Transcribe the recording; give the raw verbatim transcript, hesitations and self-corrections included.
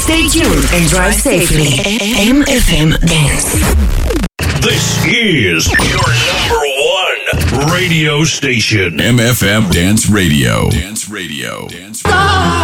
Stay tuned and drive safely. M F M Dance. This is your number one radio station. M F M Dance Radio. Dance Radio. Dance Radio.